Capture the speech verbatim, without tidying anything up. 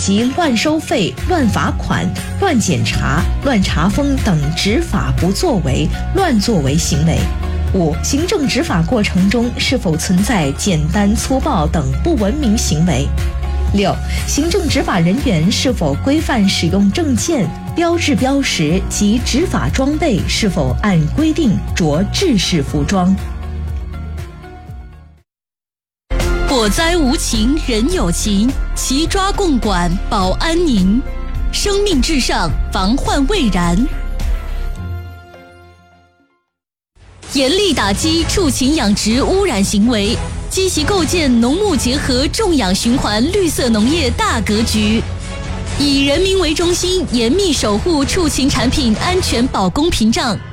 及乱收费、乱罚款、乱检查、乱查封等执法不作为、乱作为行为。五、行政执法过程中是否存在简单粗暴等不文明行为。六、行政执法人员是否规范使用证件、标志标识及执法装备是否按规定着制式服装。 火灾无情人有情，齐抓共管保安宁，生命至上，防患未然。严厉打击畜禽养殖污染行为，积极构建农牧结合种养循环绿色农业大格局，以人民为中心，严密守护畜禽产品安全保供屏障，